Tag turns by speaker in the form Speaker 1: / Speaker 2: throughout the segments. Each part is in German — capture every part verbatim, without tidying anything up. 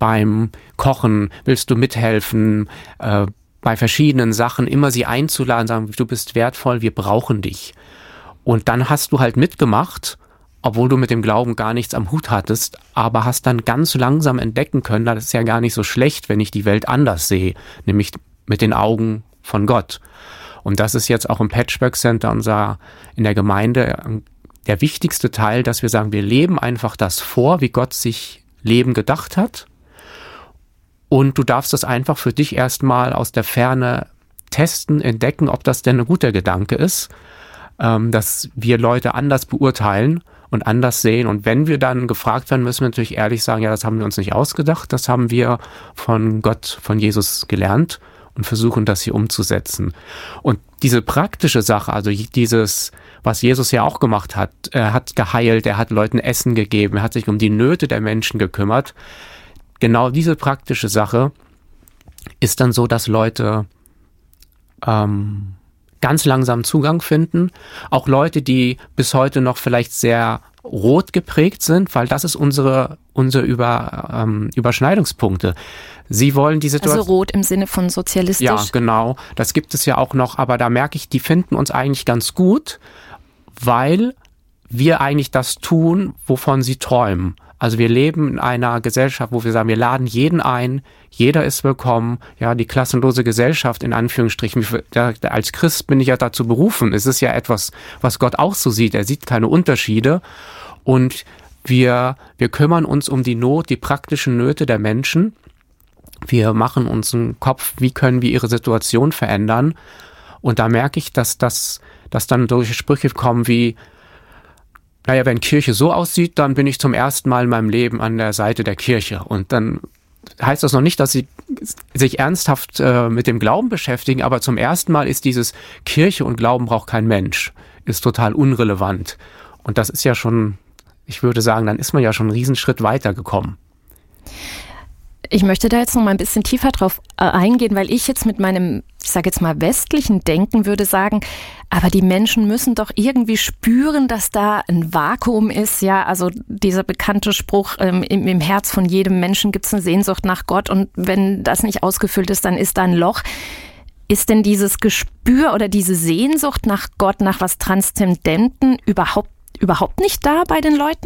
Speaker 1: beim Kochen, willst du mithelfen, äh, bei verschiedenen Sachen immer sie einzuladen, sagen, du bist wertvoll, wir brauchen dich. Und dann hast du halt mitgemacht, obwohl du mit dem Glauben gar nichts am Hut hattest, aber hast dann ganz langsam entdecken können, das ist ja gar nicht so schlecht, wenn ich die Welt anders sehe, nämlich mit den Augen von Gott. Und das ist jetzt auch im Patchwork Center unser, in der Gemeinde der wichtigste Teil, dass wir sagen, wir leben einfach das vor, wie Gott sich Leben gedacht hat. Und du darfst das einfach für dich erstmal aus der Ferne testen, entdecken, ob das denn ein guter Gedanke ist, ähm, dass wir Leute anders beurteilen und anders sehen. Und wenn wir dann gefragt werden, müssen wir natürlich ehrlich sagen, ja, das haben wir uns nicht ausgedacht, das haben wir von Gott, von Jesus gelernt und versuchen das hier umzusetzen. Und diese praktische Sache, also dieses, was Jesus ja auch gemacht hat, er hat geheilt, er hat Leuten Essen gegeben, er hat sich um die Nöte der Menschen gekümmert. Genau diese praktische Sache ist dann so, dass Leute ähm, ganz langsam Zugang finden. Auch Leute, die bis heute noch vielleicht sehr rot geprägt sind, weil das ist unsere, unsere Über, ähm, Überschneidungspunkte. Sie wollen die Situation...
Speaker 2: Also rot im Sinne von sozialistisch?
Speaker 1: Ja, genau. Das gibt es ja auch noch, aber da merke ich, die finden uns eigentlich ganz gut, weil wir eigentlich das tun, wovon sie träumen. Also wir leben in einer Gesellschaft, wo wir sagen, wir laden jeden ein, jeder ist willkommen, ja, die klassenlose Gesellschaft in Anführungsstrichen. Als Christ bin ich ja dazu berufen. Es ist ja etwas, was Gott auch so sieht. Er sieht keine Unterschiede und wir, wir kümmern uns um die Not, die praktischen Nöte der Menschen. Wir machen uns einen Kopf, wie können wir ihre Situation verändern. Und da merke ich, dass das, dass dann solche Sprüche kommen wie, naja, wenn Kirche so aussieht, dann bin ich zum ersten Mal in meinem Leben an der Seite der Kirche. Und dann heißt das noch nicht, dass sie sich ernsthaft äh, mit dem Glauben beschäftigen, aber zum ersten Mal ist dieses Kirche und Glauben braucht kein Mensch, ist total unrelevant. Und das ist ja schon, ich würde sagen, dann ist man ja schon einen Riesenschritt weitergekommen.
Speaker 2: Ich möchte da jetzt noch mal ein bisschen tiefer drauf äh, eingehen, weil ich jetzt mit meinem, ich sage jetzt mal westlichen Denken würde sagen, aber die Menschen müssen doch irgendwie spüren, dass da ein Vakuum ist. Ja, also dieser bekannte Spruch, ähm, im, im Herz von jedem Menschen gibt es eine Sehnsucht nach Gott und wenn das nicht ausgefüllt ist, dann ist da ein Loch. Ist denn dieses Gespür oder diese Sehnsucht nach Gott, nach was Transzendenten überhaupt, überhaupt nicht da bei den Leuten?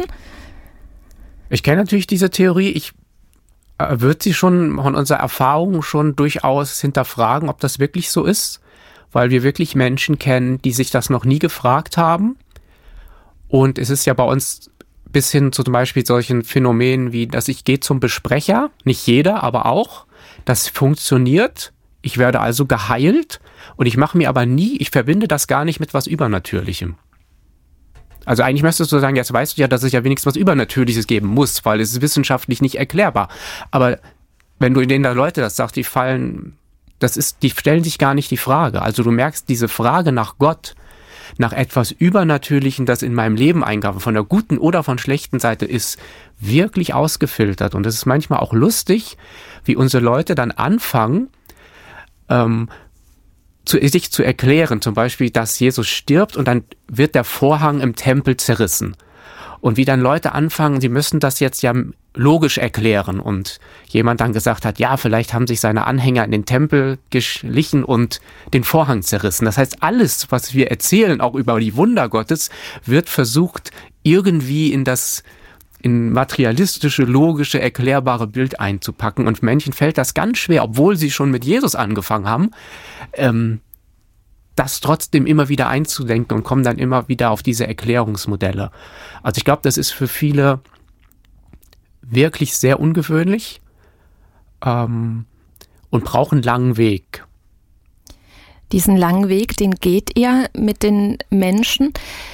Speaker 1: Ich kenne natürlich diese Theorie, ich wird sie schon von unserer Erfahrung schon durchaus hinterfragen, ob das wirklich so ist, weil wir wirklich Menschen kennen, die sich das noch nie gefragt haben. Und es ist ja bei uns bis hin zu zum Beispiel solchen Phänomenen wie, dass ich gehe zum Besprecher, nicht jeder, aber auch, das funktioniert. Ich werde also geheilt und ich mache mir aber nie, ich verbinde das gar nicht mit was Übernatürlichem. Also eigentlich müsstest du sagen, jetzt weißt du ja, dass es ja wenigstens was Übernatürliches geben muss, weil es ist wissenschaftlich nicht erklärbar. Aber wenn du denen da Leute das sagst, die fallen, das ist, die stellen sich gar nicht die Frage. Also du merkst, diese Frage nach Gott, nach etwas Übernatürlichem, das in meinem Leben eingreift, von der guten oder von schlechten Seite, ist wirklich ausgefiltert. Und es ist manchmal auch lustig, wie unsere Leute dann anfangen, ähm, Zu, sich zu erklären, zum Beispiel, dass Jesus stirbt und dann wird der Vorhang im Tempel zerrissen. Und wie dann Leute anfangen, sie müssen das jetzt ja logisch erklären. Und jemand dann gesagt hat, ja, vielleicht haben sich seine Anhänger in den Tempel geschlichen und den Vorhang zerrissen. Das heißt, alles, was wir erzählen, auch über die Wunder Gottes, wird versucht, irgendwie in das in materialistische, logische, erklärbare Bild einzupacken. Und Menschen fällt das ganz schwer, obwohl sie schon mit Jesus angefangen haben, ähm, das trotzdem immer wieder einzudenken und kommen dann immer wieder auf diese Erklärungsmodelle. Also ich glaube, das ist für viele wirklich sehr ungewöhnlich ähm, und braucht einen langen Weg.
Speaker 2: Diesen langen Weg, den geht ihr mit den Menschen.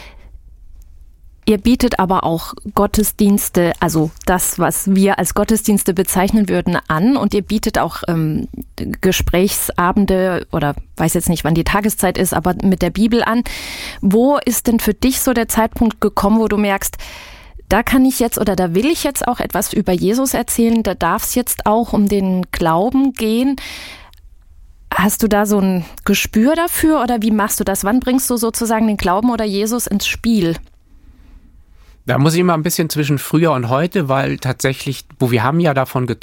Speaker 2: Ihr bietet aber auch Gottesdienste, also das, was wir als Gottesdienste bezeichnen würden, an. Und ihr bietet auch ähm, Gesprächsabende oder weiß jetzt nicht, wann die Tageszeit ist, aber mit der Bibel an. Wo ist denn für dich so der Zeitpunkt gekommen, wo du merkst, da kann ich jetzt oder da will ich jetzt auch etwas über Jesus erzählen, da darf es jetzt auch um den Glauben gehen. Hast du da so ein Gespür dafür oder wie machst du das? Wann bringst du sozusagen den Glauben oder Jesus ins Spiel?
Speaker 1: Da muss ich immer ein bisschen zwischen früher und heute, weil tatsächlich, wo wir haben ja davon